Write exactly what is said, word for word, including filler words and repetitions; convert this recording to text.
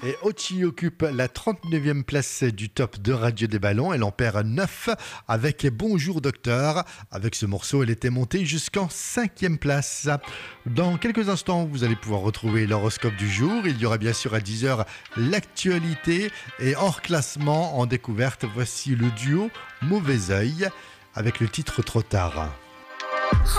Et Ochi occupe la trente-neuvième place du top de Radio des Ballons. Elle en perd neuf avec Bonjour Docteur. Avec ce morceau, elle était montée jusqu'en cinquième place. Dans quelques instants, vous allez pouvoir retrouver l'horoscope du jour. Il y aura bien sûr à dix heures l'actualité. Et hors classement, en découverte, voici le duo Mauvais Oeil avec le titre Trop tard.